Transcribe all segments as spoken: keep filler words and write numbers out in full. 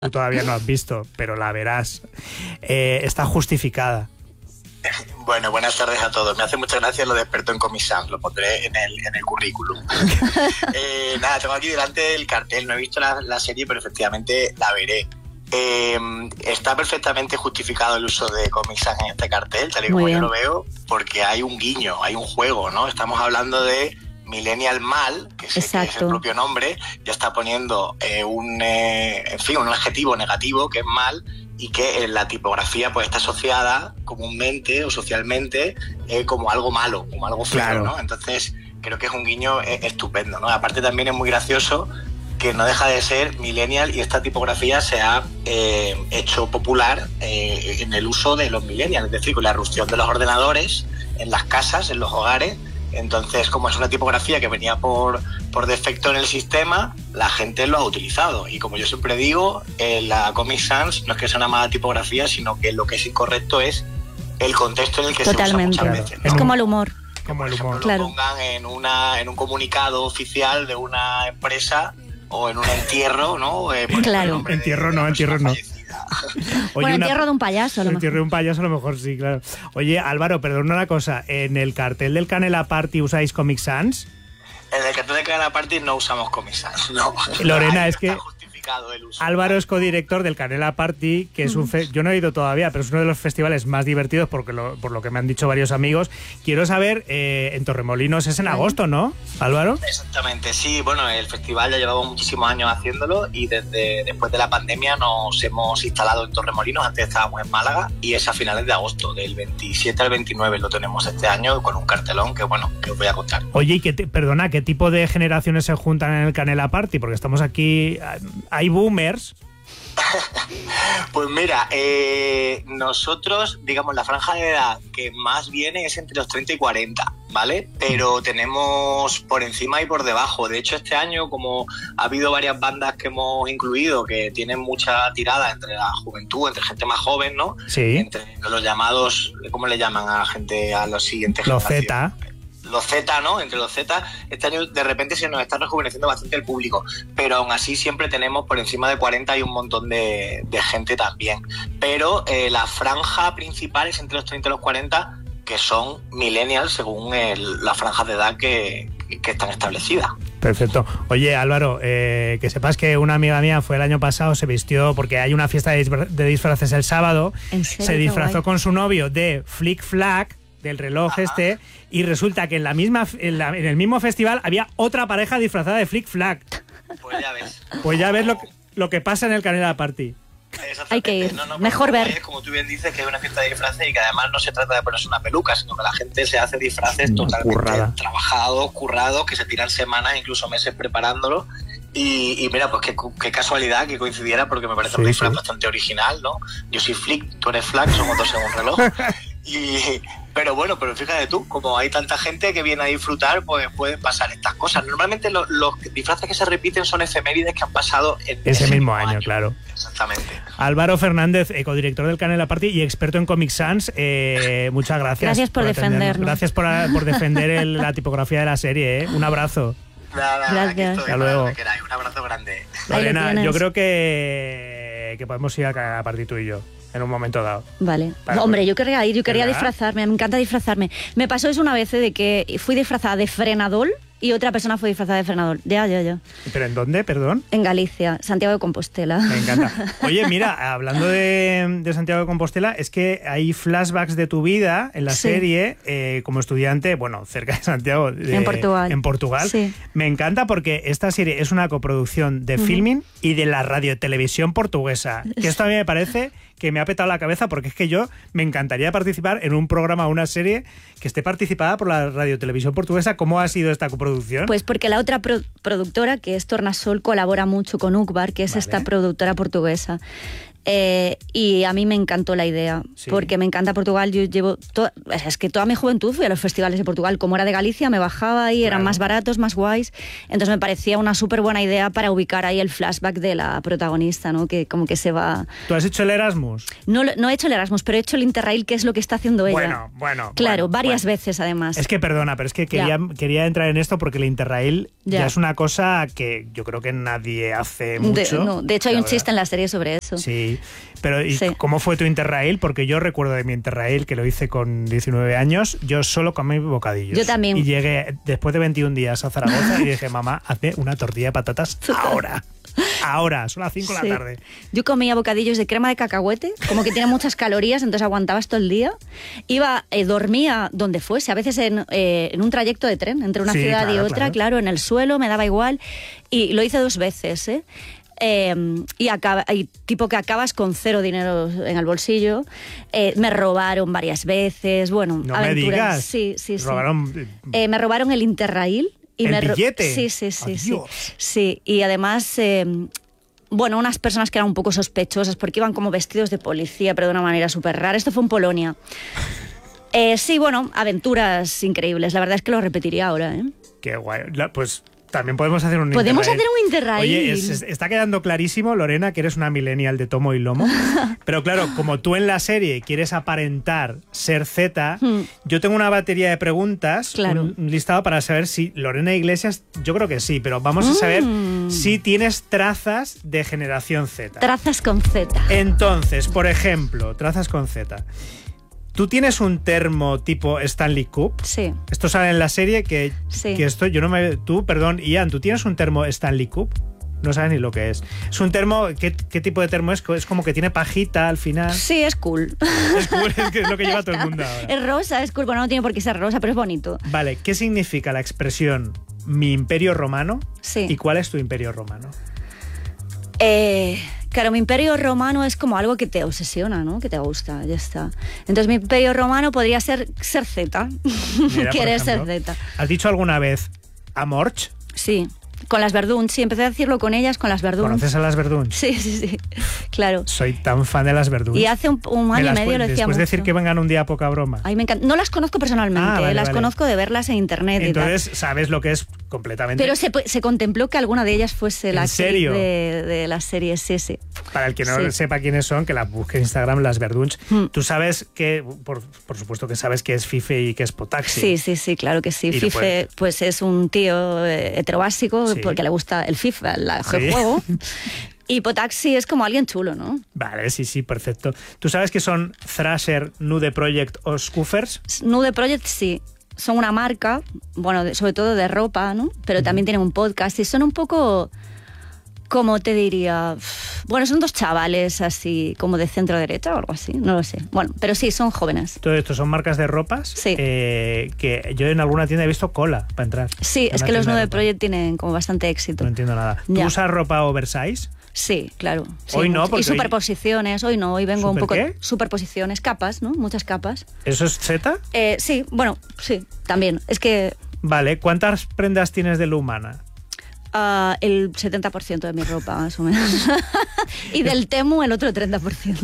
tú todavía no has visto, pero la verás, eh, está justificada. Bueno, buenas tardes a todos. Me hace mucha gracia lo de experto en Comic Sans, lo pondré en el, en el currículum. eh, nada, tengo aquí delante el cartel, no he visto la, la serie, pero efectivamente la veré. Eh, está perfectamente justificado el uso de Comic Sans en este cartel, tal y como yo lo veo, porque hay un guiño, hay un juego, ¿no? Estamos hablando de Millennial Mal, que, sé que es el propio nombre, ya está poniendo eh, un, eh, en fin, un adjetivo negativo, que es mal, y que en la tipografía pues está asociada comúnmente o socialmente eh, como algo malo, como algo feo, claro, ¿no? Entonces creo que es un guiño eh, estupendo, ¿no? Aparte también es muy gracioso que no deja de ser millennial y esta tipografía se ha eh, hecho popular eh, en el uso de los millennials, es decir, con la irrupción de los ordenadores en las casas, en los hogares. Entonces, como es una tipografía que venía por, por defecto en el sistema, la gente lo ha utilizado. Y como yo siempre digo, eh, la Comic Sans no es que sea una mala tipografía, sino que lo que es incorrecto es el contexto en el que Totalmente. se usa muchas veces, ¿no? Es como el humor. Como el humor. Lo claro. pongan en, una, en un comunicado oficial de una empresa o en un entierro, ¿no? Eh, claro. Entierro de, no, entierro no. Oye, bueno, una, entierro de un payaso a lo mejor. Entierro de un payaso a lo mejor, sí, claro. Oye, Álvaro, perdona una cosa. ¿En el cartel del Canela Party usáis Comic Sans? En el cartel del Canela Party no usamos Comic Sans, no. Lorena, es que el uso. Álvaro es codirector del Canela Party, que es un fe yo no he ido todavía, pero es uno de los festivales más divertidos porque lo, por lo que me han dicho varios amigos. Quiero saber, eh, en Torremolinos es en agosto, ¿no, Álvaro? Exactamente, sí. Bueno, el festival ya llevamos muchísimos años haciéndolo y desde después de la pandemia nos hemos instalado en Torremolinos. Antes estábamos en Málaga y es a finales de agosto, del veintisiete al veintinueve lo tenemos este año con un cartelón que, bueno, que os voy a contar. Oye, y qué te, perdona, ¿qué tipo de generaciones se juntan en el Canela Party? Porque estamos aquí... ¿Hay boomers? Pues mira, eh, nosotros, digamos, la franja de edad que más viene es entre los treinta y cuarenta, ¿vale? Pero tenemos por encima y por debajo. De hecho, este año, como ha habido varias bandas que hemos incluido que tienen mucha tirada entre la juventud, entre gente más joven, ¿no? Sí. Entre los llamados, ¿cómo le llaman a la gente, a los siguientes los generaciones? Z. Los Z, ¿no? Entre los Z, este año de repente se nos está rejuveneciendo bastante el público, pero aún así siempre tenemos por encima de cuarenta y un montón de, de gente también. Pero eh, la franja principal es entre los treinta y los cuarenta, que son millennials según el, las franjas de edad que, que están establecidas. Perfecto. Oye, Álvaro, eh, que sepas que una amiga mía fue el año pasado, se vistió, porque hay una fiesta de, disfra de disfraces el sábado, ¿En serio? Se disfrazó con su novio de Flick Flack, del reloj Ajá. este, y resulta que en la misma en, la, en el mismo festival había otra pareja disfrazada de Flick Flack. Pues ya ves. Pues ya ves lo, lo que pasa en el Canela Party. Hay que ir, no, no, mejor ver. Es como tú bien dices, que es una fiesta de disfraces y que además no se trata de ponerse una peluca, sino que la gente se hace disfraces no, totalmente currada. trabajados, currados, que se tiran semanas, incluso meses preparándolo. Y, y mira, pues qué, qué casualidad que coincidiera, porque me parece sí, un disfraz sí. bastante original, ¿no? Yo soy Flick, tú eres Flack, somos dos en un reloj. Y, pero bueno, pero fíjate tú, como hay tanta gente que viene a disfrutar, pues pueden pasar estas cosas. Normalmente lo, los disfraces que se repiten son efemérides que han pasado en ese, ese mismo año, año, claro. Exactamente. Álvaro Fernández, codirector del Canela Party y experto en Comic Sans, eh, muchas gracias. Gracias por, por defendernos. Gracias por, por defender el, la tipografía de la serie, ¿eh? Un abrazo. Nada, gracias. Hasta luego. Un abrazo grande. Lorena, yo creo que, que podemos ir a Canela Party tú y yo. En un momento dado. Vale. No, hombre, yo quería ir, yo quería ¿verdad? disfrazarme, me encanta disfrazarme. Me pasó eso una vez de que fui disfrazada de Frenadol y otra persona fue disfrazada de Frenadol. Ya, ya, ya. ¿Pero en dónde, perdón? En Galicia, Santiago de Compostela. Me encanta. Oye, mira, hablando de, de Santiago de Compostela, es que hay flashbacks de tu vida en la sí. serie eh, como estudiante, bueno, cerca de Santiago. De, en Portugal. En Portugal. Sí. Me encanta porque esta serie es una coproducción de uh-huh. Filmin y de la radiotelevisión portuguesa. Que esto a mí me parece que me ha petado la cabeza, porque es que yo me encantaría participar en un programa o una serie que esté participada por la radiotelevisión portuguesa. ¿Cómo ha sido esta coproducción? Pues porque la otra pro productora, que es Tornasol, colabora mucho con Ucbar, que es vale. esta productora portuguesa. Eh, y a mí me encantó la idea, sí. porque me encanta Portugal. Yo llevo to es que toda mi juventud fui a los festivales de Portugal. Como era de Galicia, me bajaba ahí, claro. eran más baratos, más guays. Entonces me parecía una súper buena idea para ubicar ahí el flashback de la protagonista, ¿no? Que como que se va... ¿Tú has hecho el Erasmus? No, no he hecho el Erasmus, pero he hecho el Interrail, que es lo que está haciendo ella. Bueno, bueno. Claro, bueno, varias bueno. veces además. Es que perdona, pero es que quería, quería entrar en esto porque el Interrail Ya. ya es una cosa que yo creo que nadie hace mucho. De, no, de hecho hay un verdad. chiste en la serie sobre eso. Sí, pero ¿y sí. cómo fue tu Interrail? Porque yo recuerdo de mi Interrail, que lo hice con diecinueve años, yo solo comí bocadillos. Yo también. Y llegué después de veintiún días a Zaragoza y dije, mamá, hazme una tortilla de patatas ahora. Ahora, son las cinco de sí. la tarde. Yo comía bocadillos de crema de cacahuete, como que tiene muchas calorías, entonces aguantabas todo el día. Iba, eh, dormía donde fuese, a veces en, eh, en un trayecto de tren, entre una sí, ciudad claro, y otra, claro. claro, en el suelo, me daba igual. Y lo hice dos veces, ¿eh? Eh, y, acaba, y tipo que acabas con cero dinero en el bolsillo. Eh, me robaron varias veces, bueno, no aventuras. Me digas. Sí, sí, sí. Robaron... Eh, me robaron el Interrail. Y ¿El me billete? Sí, sí, sí. Adiós. Sí, sí. Y además, eh, bueno, unas personas que eran un poco sospechosas porque iban como vestidos de policía, pero de una manera súper rara. Esto fue en Polonia. Eh, sí, bueno, aventuras increíbles. La verdad es que lo repetiría ahora, ¿eh? Qué guay. La, pues... También podemos hacer un Podemos Interrail. hacer un Interrail. Oye, es, está quedando clarísimo, Lorena, que eres una millennial de tomo y lomo. Pero claro, como tú en la serie quieres aparentar ser Z, hmm. yo tengo una batería de preguntas, claro. un, un listado para saber si Lorena Iglesias, yo creo que sí, pero vamos a saber mm. si tienes trazas de generación Z. Trazas con Z. Entonces, por ejemplo, trazas con Z. ¿Tú tienes un termo tipo Stanley Cup? Sí. Esto sale en la serie que, sí. que esto, yo no me... Tú, perdón, Ian, ¿tú tienes un termo Stanley Cup? No sabes ni lo que es. Es un termo... ¿Qué, qué tipo de termo es? Es como que tiene pajita al final. Sí, es cool. Es cool, es, que es lo que lleva todo el mundo ahora. Es rosa, es cool. Bueno, no tiene por qué ser rosa, pero es bonito. Vale, ¿qué significa la expresión mi imperio romano? Sí. ¿Y cuál es tu imperio romano? Eh... Claro, mi imperio romano es como algo que te obsesiona, ¿no? Que te gusta, ya está. Entonces mi imperio romano podría ser ser Z. Querer ser Z. ¿Has dicho alguna vez Amorch? Sí. Con las Verduns, sí, empecé a decirlo con ellas, con las Verduns. ¿Conoces a las Verduns? Sí, sí, sí, claro. Soy tan fan de las Verduns. Y hace un, un año y medio lo decía Después mucho. decir que vengan un día a poca broma. Ay, me encanta. No las conozco personalmente, ah, vale, las vale. conozco de verlas en internet. Entonces y tal. sabes lo que es completamente. Pero se, se contempló que alguna de ellas fuese la actriz de, de la serie, sí, sí. Para el que no sí. sepa quiénes son, que la busque en Instagram, las Verduns. Hmm. Tú sabes que, por, por supuesto que sabes que es Fife y que es Potaxi. Sí, sí, sí, claro que sí. Fife puede... pues es un tío eh, heterobásico sí. porque le gusta el FIFA, el sí. juego. Y Potaxi es como alguien chulo, ¿no? Vale, sí, sí, perfecto. ¿Tú sabes que son Thrasher, Nude Project o Scoofers? Nude Project sí. Son una marca, bueno, de, sobre todo de ropa, ¿no? Pero uh-huh. también tienen un podcast y son un poco, como te diría, bueno, son dos chavales así como de centro derecha o algo así, no lo sé. Bueno, pero sí, son jóvenes. Todo esto son marcas de ropas sí. eh, que yo en alguna tienda he visto cola para entrar. Sí, es que los Nude Project tienen como bastante éxito. No entiendo nada. ¿Tú ya. usas ropa oversize? Sí, claro. Sí, hoy no, porque y superposiciones, hoy no, hoy vengo ¿Super un poco... qué? Superposiciones, capas, ¿no? Muchas capas. ¿Eso es Z? Eh, sí, bueno, sí, también. Es que... Vale, ¿cuántas prendas tienes de Lumana? Uh, el setenta por ciento de mi ropa, más o menos. Y del Temu el otro treinta por ciento.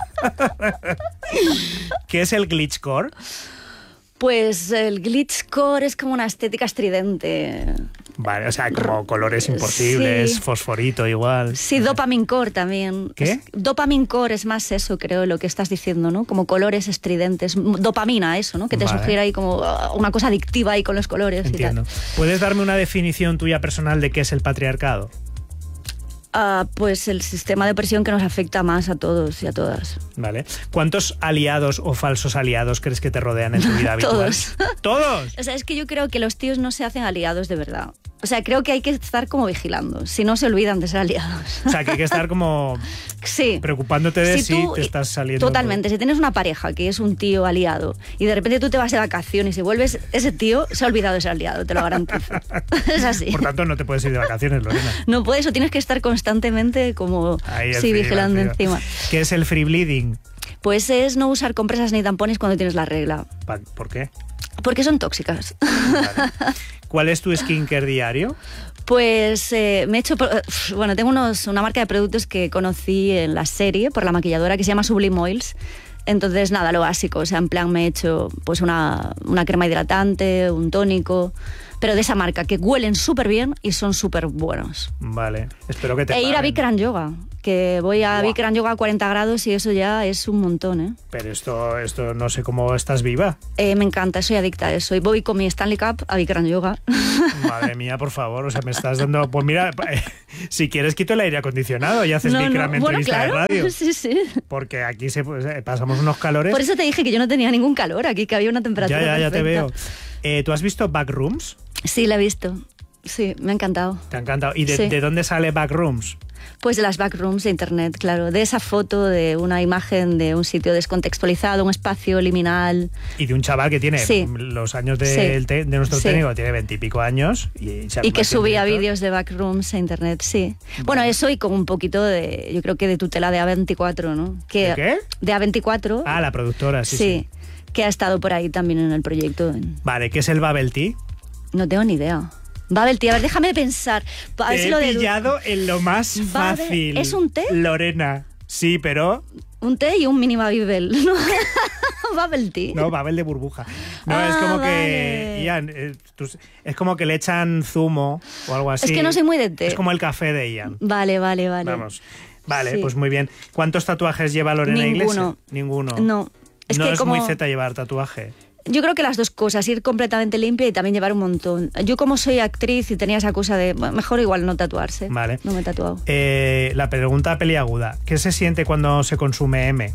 ¿Qué es el glitchcore? Pues el glitchcore es como una estética estridente. Vale, o sea, como colores imposibles, sí. fosforito igual. Sí, dopamine core también. ¿Qué? Es, dopamine core es más eso, creo, lo que estás diciendo, ¿no? Como colores estridentes. Dopamina, eso, ¿no? Que te vale. sugiere ahí como una cosa adictiva ahí con los colores. Entiendo. Y tal. ¿Puedes darme una definición tuya personal de qué es el patriarcado? Uh, pues el sistema de opresión que nos afecta más a todos y a todas. Vale. ¿Cuántos aliados o falsos aliados crees que te rodean en tu vida habitual? Todos. ¿Todos? O sea, es que yo creo que los tíos no se hacen aliados de verdad. O sea, creo que hay que estar como vigilando, si no se olvidan de ser aliados. O sea, que hay que estar como sí. preocupándote de si, tú, si te estás saliendo. Totalmente. Por... Si tienes una pareja que es un tío aliado y de repente tú te vas de vacaciones y vuelves, ese tío se ha olvidado de ser aliado, te lo garantizo. Es así. Por tanto, no te puedes ir de vacaciones, Lorena. No puedes, o tienes que estar constantemente como Ahí sí, frío, vigilando encima. ¿Qué es el free bleeding? Pues es no usar compresas ni tampones cuando tienes la regla. ¿Por qué? Porque son tóxicas. Vale. ¿Cuál es tu skincare diario? Pues eh, me he hecho... Bueno, tengo unos, una marca de productos que conocí en la serie por la maquilladora que se llama Sublime Oils. Entonces, nada, lo básico. O sea, en plan me he hecho pues una, una crema hidratante, un tónico, pero de esa marca, que huelen súper bien y son súper buenos. Vale, espero que te E ir a paguen. Bikram Yoga, que voy a Buah. Bikram Yoga a cuarenta grados y eso ya es un montón, ¿eh? Pero esto, esto no sé cómo estás viva. Eh, me encanta, soy adicta a eso. Y voy con mi Stanley Cup a Bikram Yoga. Madre mía, por favor, o sea, me estás dando... Pues mira, si quieres quito el aire acondicionado y haces No, Bikram no. en Bueno, entrevista claro. de radio. Sí, sí. Porque aquí se, pues, eh, pasamos unos calores. Por eso te dije que yo no tenía ningún calor aquí, que había una temperatura Ya, ya, ya te perfecta. veo. Eh, ¿Tú has visto Backrooms? Sí, la he visto. Sí, me ha encantado. Te ha encantado. ¿Y de, Sí. de dónde sale Backrooms? Pues de las backrooms de internet, claro. De esa foto de una imagen de un sitio descontextualizado, un espacio liminal. Y de un chaval que tiene Sí. los años de, Sí. el te- de nuestro Sí. técnico, tiene veintipico años. Y, se Y que mete en subía directo. vídeos de backrooms a internet, sí. Bueno, eso y con un poquito de, yo creo que de tutela de A veinticuatro, ¿no? Que, ¿De qué? De A veinticuatro. Ah, la productora, sí, sí. sí, que ha estado por ahí también en el proyecto. Vale, ¿qué es el Bubble Tea? No tengo ni idea. Bubble tea, a ver, déjame pensar. A ver Te si he lo de pillado en lo más Bubble- fácil. ¿Es un té? Lorena. Sí, pero... Un té y un mini Babybel. ¿No? Bubble tea. No, Babel de burbuja. No, Ah, es como vale. que... Ian, eh, tú- es como que le echan zumo o algo así. Es que no soy muy de té. Es como el café de Ian. Vale, vale, vale. Vamos. Vale, Sí. pues muy bien. ¿Cuántos tatuajes lleva Lorena Ninguno. Iglesias? Ninguno. No. Es no que es como... muy zeta llevar tatuaje. Yo creo que las dos cosas, ir completamente limpia y también llevar un montón. Yo como soy actriz y tenía esa cosa de, bueno, mejor igual no tatuarse. Vale. No me he tatuado. Eh, la pregunta peliaguda. ¿Qué se siente cuando se consume M?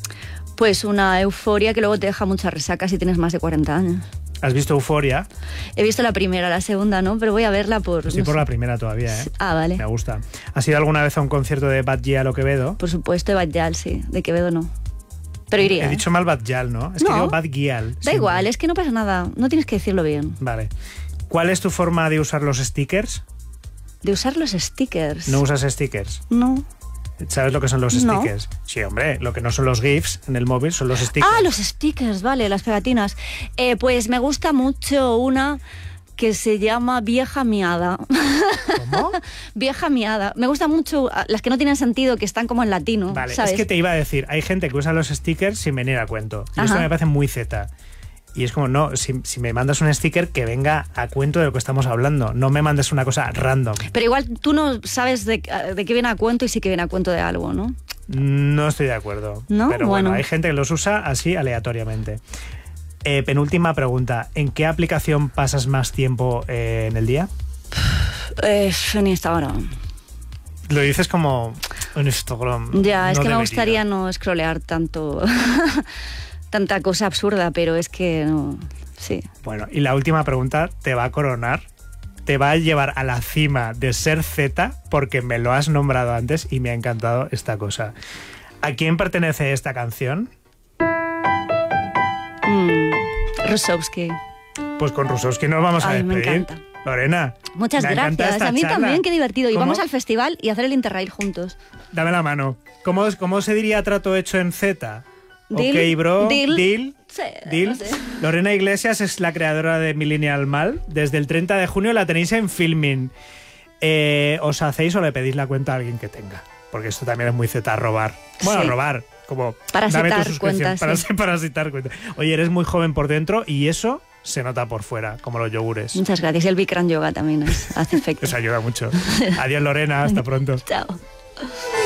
Pues una euforia que luego te deja mucha resaca si tienes más de cuarenta años. ¿Has visto Euforia? He visto la primera, la segunda no, pero voy a verla por... Estoy no por sé. la primera todavía, ¿eh? Ah, vale. Me gusta. ¿Has ido alguna vez a un concierto de Bad Gyal o Quevedo? Por supuesto, de Bad sí, de Quevedo no. Pero iría. He ¿eh? dicho mal Bad Gyal, ¿no? Es que No. digo Bad Gyal. Da siempre. igual, es que no pasa nada, no tienes que decirlo bien. Vale. ¿Cuál es tu forma de usar los stickers? De usar los stickers. ¿No usas stickers? No. ¿Sabes lo que son los No. stickers? Sí, hombre, lo que no son los GIFs en el móvil son los stickers. Ah, los stickers, vale, las pegatinas. Eh, pues me gusta mucho una que se llama Vieja Miada. ¿Cómo? Vieja Miada. Me gusta mucho ah, las que no tienen sentido, que están como en latino, Vale, ¿sabes? es que te iba a decir, hay gente que usa los stickers sin venir a cuento. Y esto Ajá. me parece muy zeta. Y es como, no, si, si me mandas un sticker que venga a cuento de lo que estamos hablando, no me mandes una cosa random. Pero igual tú no sabes de, de qué viene a cuento y sí que viene a cuento de algo, ¿no? No estoy de acuerdo. ¿No? Pero bueno, Bueno. hay gente que los usa así aleatoriamente. Eh, penúltima pregunta. ¿En qué aplicación pasas más tiempo eh, en el día? Eh, en Instagram. Lo dices como en Instagram. Ya, es no que me debería. gustaría no scrollear tanto, tanta cosa absurda, pero es que no, sí. Bueno, y la última pregunta te va a coronar. Te va a llevar a la cima de ser Z porque me lo has nombrado antes y me ha encantado esta cosa. ¿A quién pertenece esta canción? Mm, Rusowski. Pues con Rusowski nos vamos a Ay, me despedir. encanta. Lorena. Muchas me encanta gracias. esta A mí charla. también, qué divertido. Y ¿Cómo? vamos al festival y hacer el Interrail juntos. Dame la mano. ¿Cómo, cómo se diría trato hecho en Z? Deal, Ok, bro. deal. Deal. Sí, Deal. no sé. Lorena Iglesias es la creadora de Millennial Mal. Desde el treinta de junio la tenéis en Filmin. Eh, ¿Os hacéis o le pedís la cuenta a alguien que tenga? Porque esto también es muy Z, robar. Bueno, Sí. robar. Como Parasitar dame tu suscripción, cuentas, para sí. parasitar cuentas. Oye, eres muy joven por dentro y eso se nota por fuera, como los yogures. Muchas gracias. Y el Bikram Yoga también es- hace efecto. Os ayuda mucho. Adiós, Lorena. Hasta pronto. Chao.